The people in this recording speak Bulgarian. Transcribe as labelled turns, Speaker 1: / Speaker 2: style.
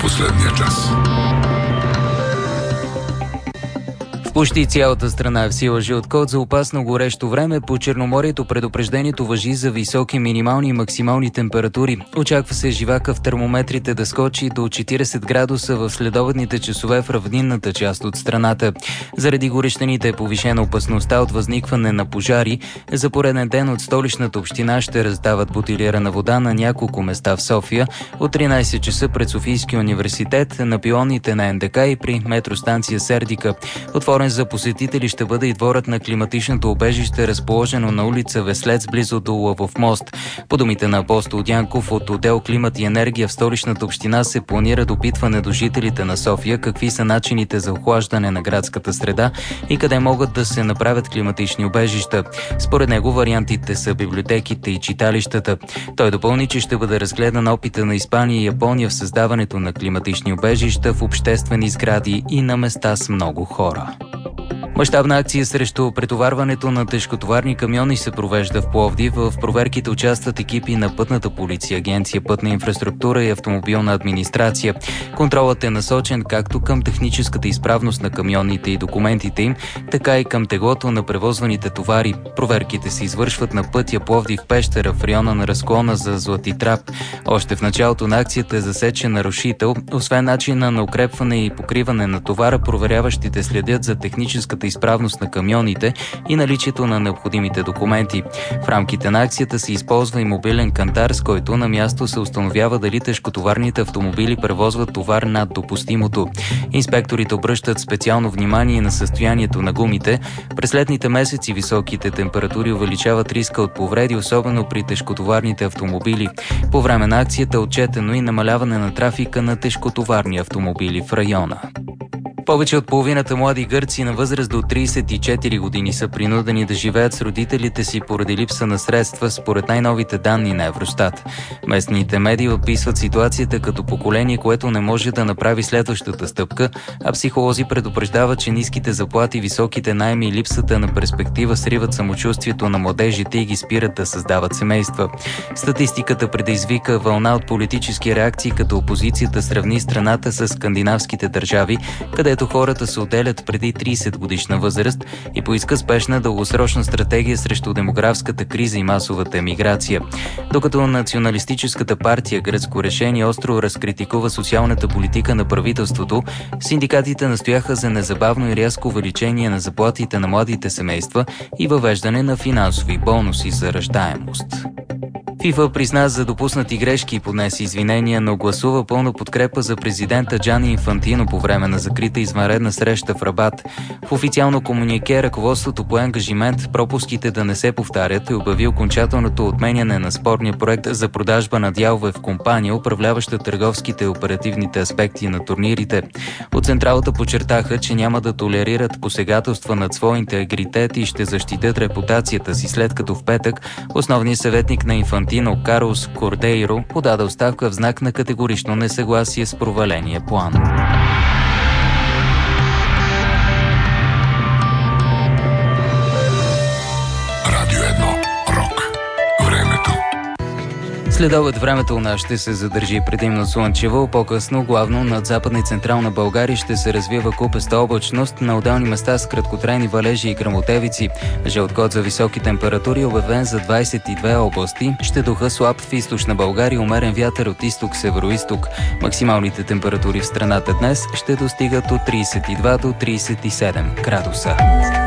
Speaker 1: последния час.
Speaker 2: В почти цялата страна в сила жълт код за опасно горещо време. По Черноморието предупреждението важи за високи минимални и максимални температури. Очаква се живака в термометрите да скочи до 40 градуса в следобедните часове в равнинната част от страната. Заради горещените е повишена опасността от възникване на пожари. За пореден ден от столичната община ще раздават бутилирана вода на няколко места в София. От 13 часа пред Софийския университет, на пилоните на НДК и при метростанция Сердика. Отворен за посетители ще бъде и дворът на климатичното убежище, разположено на улица Веслец, близо до Лъвов мост. По думите на Апостол Дянков от отдел Климат и енергия в столичната община се планира допитване до жителите на София какви са начините за охлаждане на градската среда и къде могат да се направят климатични убежища. Според него вариантите са библиотеките и читалищата. Той допълни, че ще бъде разгледан опита на Испания и Япония в създаването на климатични убежища в обществени сгради и на места с много хора. Мащабна акция срещу претоварването на тежкотоварни камиони се провежда в Пловдив. В проверките участват екипи на Пътната полиция, Агенция Пътна инфраструктура и Автомобилна администрация. Контролът е насочен както към техническата изправност на камионите и документите им, така и към теглото на превозваните товари. Проверките се извършват на пътя Пловдив-Пещера в района на разклона за Злати трап. Още в началото на акцията е засечен нарушител. Освен начина на укрепване и покриване на товара, проверяващите следят за техническата изправност на камионите и наличието на необходимите документи. В рамките на акцията се използва и мобилен кантар, с който на място се установява дали тежкотоварните автомобили превозват товар над допустимото. Инспекторите обръщат специално внимание на състоянието на гумите. През летните месеци високите температури увеличават риска от повреди, особено при тежкотоварните автомобили. По време на акцията е отчетено и намаляване на трафика на тежкотоварни автомобили в района. Повече от половината млади гърци на възраст до 34 години са принудени да живеят с родителите си поради липса на средства, според най-новите данни на Евростат. Местните медии описват ситуацията като поколение, което не може да направи следващата стъпка, а психолози предупреждават, че ниските заплати, високите наеми и липсата на перспектива сриват самочувствието на младежите и ги спират да създават семейства. Статистиката предизвика вълна от политически реакции, като опозицията сравни страната с скандинавските държави, където хората се отделят преди 30 годишна възраст и поиска спешна дългосрочна стратегия срещу демографската криза и масовата емиграция. Докато националистическата партия Гръцко решение остро разкритикува социалната политика на правителството, синдикатите настояха за незабавно и рязко увеличение на заплатите на младите семейства и въвеждане на финансови бонуси за раждаемост. ФИФА призна за допуснати грешки и поднесе извинения, но гласува пълна подкрепа за президента Джани Инфантино по време на закрита извънредна среща в Рабат. В официално комунике ръководството по ангажимент пропуските да не се повтарят и обяви окончателното отменяне на спорния проект за продажба на дялове в компания, управляваща търговските и оперативните аспекти на турнирите. От централата подчертаха, че няма да толерират посегателства над своя интегритет и ще защитят репутацията си, след като в петък основният съветник на Инфантино Карлос Кордейро подаде оставка в знак на категорично несъгласие с проваления план.
Speaker 1: Радио 1. Рок. Времето.
Speaker 2: Следобед времето у нас ще се задържи предимно слънчево, по-късно главно над Западна и Централна България ще се развива купеста облачност, на отделни места с краткотрайни валежи и гръмотевици. Жълт код за високи температури обявен за 22 области. Ще духа слаб в източна България, умерен вятър от изток-североизток. Максималните температури в страната днес ще достигат от 32 до 37 градуса.